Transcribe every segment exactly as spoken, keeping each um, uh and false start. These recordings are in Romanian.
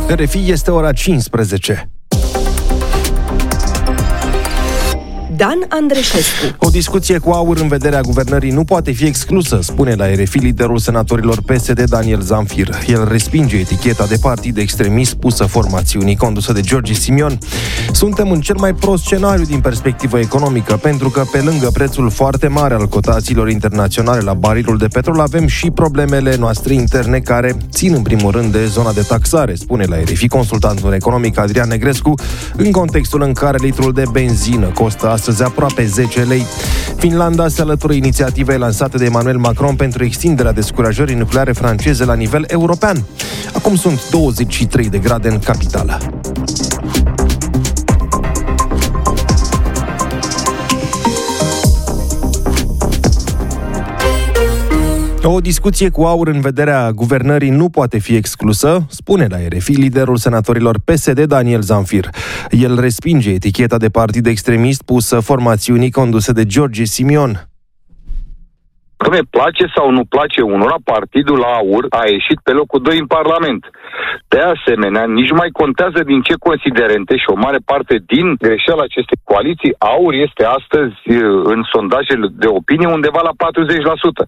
R F I, este ora cincisprezece. Dan Andreșescu. O discuție cu AUR în vederea guvernării nu poate fi exclusă, spune la R F I liderul senatorilor P S D, Daniel Zamfir. El respinge eticheta de partid extremist pusă formațiunii condusă de George Simion. Suntem în cel mai prost scenariu din perspectivă economică, pentru că pe lângă prețul foarte mare al cotațiilor internaționale la barilul de petrol, avem și problemele noastre interne care țin în primul rând de zona de taxare, spune la R F I consultantul economic Adrian Negrescu, în contextul în care litrul de benzină costă astăzi aproape zece lei. Finlanda se alătură inițiativei lansate de Emmanuel Macron pentru extinderea descurajării nucleare franceze la nivel european. Acum sunt douăzeci și trei de grade în capitală. O discuție cu AUR în vederea guvernării nu poate fi exclusă, spune la R F I liderul senatorilor P S D, Daniel Zamfir. El respinge eticheta de partid extremist pusă formațiunii conduse de George Simion. Că place sau nu place unora, partidul AUR a ieșit pe locul doi în Parlament. De asemenea, nici mai contează din ce considerente și o mare parte din greșeala acestei coaliții, AUR este astăzi în sondajele de opinie undeva la patruzeci la sută.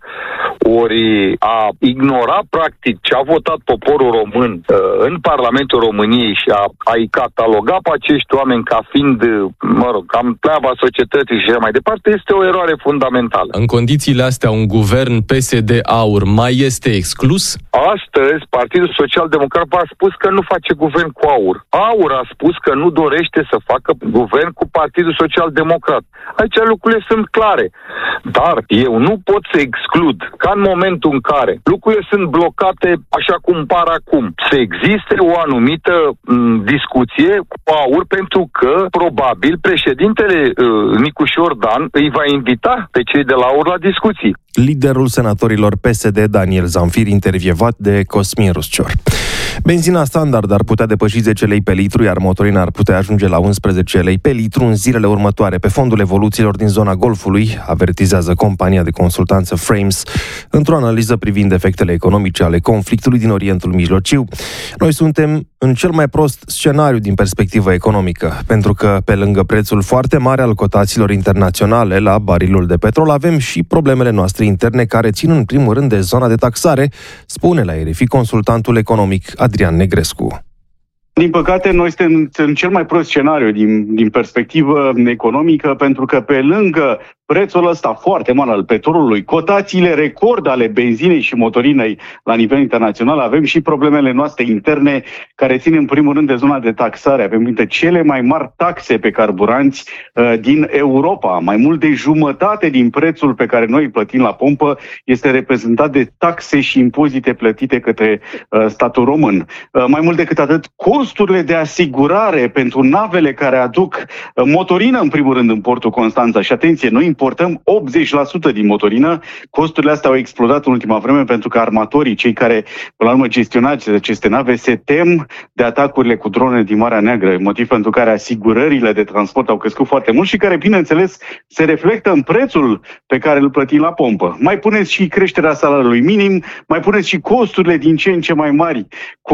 Ori a ignora practic ce a votat poporul român în Parlamentul României și a, a-i cataloga pe acești oameni ca fiind, mă rog, cam pleava societății și așa mai departe, este o eroare fundamentală. În condițiile astea, un guvern P S D-AUR mai este exclus? Astăzi, Partidul Social-Democrat a spus că nu face guvern cu AUR. AUR a spus că nu dorește să facă guvern cu Partidul Social-Democrat. Aici lucrurile sunt clare. Dar eu nu pot să exclud ca în momentul în care lucrurile sunt blocate așa cum par acum, să existe o anumită m- discuție cu AUR, pentru că probabil președintele uh, Nicușor Dan îi va invita pe cei de la AUR la discuții. Liderul senatorilor P S D, Daniel Zamfir, intervievat de Cosmin Ruscior. Benzina standard ar putea depăși zece lei pe litru, iar motorina ar putea ajunge la unsprezece lei pe litru în zilele următoare, pe fondul evoluțiilor din zona Golfului, avertizează compania de consultanță Frames într-o analiză privind efectele economice ale conflictului din Orientul Mijlociu. Noi suntem în cel mai prost scenariu din perspectivă economică, pentru că pe lângă prețul foarte mare al cotațiilor internaționale la barilul de petrol, avem și problemele noastre interne care țin în primul rând de zona de taxare, spune la R F I consultantul economic Adrian Negrescu. Din păcate, noi suntem în cel mai prost scenariu din, din perspectivă economică, pentru că pe lângă prețul ăsta foarte mare al petrolului, cotațiile record ale benzinei și motorinei la nivel internațional, avem și problemele noastre interne care țin în primul rând de zona de taxare. Avem dintre cele mai mari taxe pe carburanți uh, din Europa. Mai mult de jumătate din prețul pe care noi îl plătim la pompă este reprezentat de taxe și impozite plătite către uh, statul român. Uh, mai mult decât atât, costurile de asigurare pentru navele care aduc uh, motorină în primul rând în portul Constanța, și atenție, noi importăm optzeci la sută din motorină. Costurile astea au explodat în ultima vreme pentru că armatorii, cei care până la urmă gestionează aceste nave, se tem de atacurile cu drone din Marea Neagră, motiv pentru care asigurările de transport au crescut foarte mult și care, bineînțeles, se reflectă în prețul pe care îl plătim la pompă. Mai puneți și creșterea salariului minim, mai puneți și costurile din ce în ce mai mari cu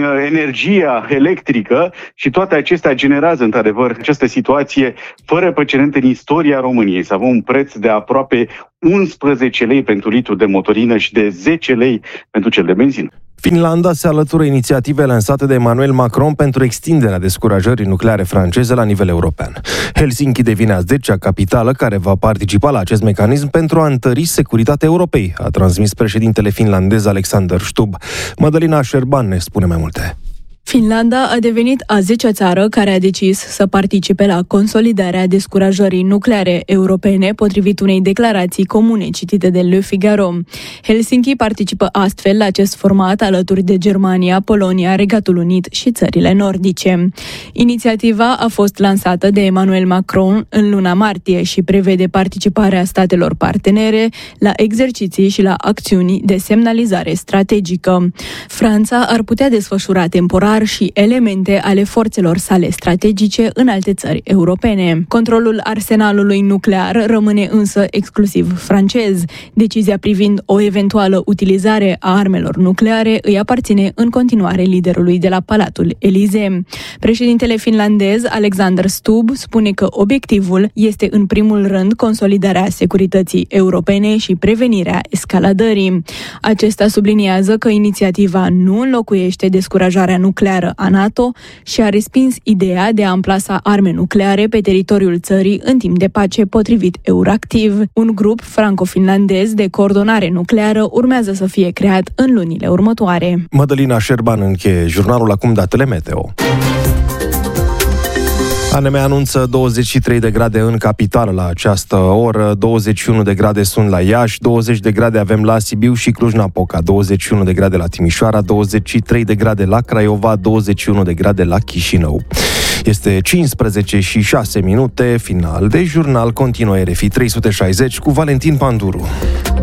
energia electrică și toate acestea generează, într-adevăr, această situație fără precedent în istoria României. Să avem un preț de aproape unsprezece lei pentru litru de motorină și de zece lei pentru cel de benzină. Finlanda se alătură inițiativei lansate de Emmanuel Macron pentru extinderea descurajării nucleare franceze la nivel european. Helsinki devine a zecea capitală care va participa la acest mecanism pentru a întări securitatea Europei, a transmis președintele finlandez Alexander Stubb. Mădălina Șerban ne spune mai multe. Finlanda a devenit a zecea țară care a decis să participe la consolidarea descurajării nucleare europene, potrivit unei declarații comune citite de Le Figaro. Helsinki participă astfel la acest format alături de Germania, Polonia, Regatul Unit și țările nordice. Inițiativa a fost lansată de Emmanuel Macron în luna martie și prevede participarea statelor partenere la exerciții și la acțiuni de semnalizare strategică. Franța ar putea desfășura temporar dar și elemente ale forțelor sale strategice în alte țări europene. Controlul arsenalului nuclear rămâne însă exclusiv francez. Decizia privind o eventuală utilizare a armelor nucleare îi aparține în continuare liderului de la Palatul Elisee. Președintele finlandez Alexander Stubb spune că obiectivul este în primul rând consolidarea securității europene și prevenirea escaladării. Acesta subliniază că inițiativa nu înlocuiește descurajarea nucleară a NATO și a respins ideea de a amplasa arme nucleare pe teritoriul țării în timp de pace, potrivit Euractiv. Un grup franco-finlandez de coordonare nucleară urmează să fie creat în lunile următoare. Mădălina Șerban încheie jurnalul, acum datele meteo. A N M anunță douăzeci și trei de grade în capitală la această oră, douăzeci și unu de grade sunt la Iași, douăzeci de grade avem la Sibiu și Cluj-Napoca, douăzeci și unu de grade la Timișoara, douăzeci și trei de grade la Craiova, douăzeci și unu de grade la Chișinău. Este cincisprezece și șase minute, final de jurnal, continuă R F I trei sute șaizeci cu Valentin Panduru.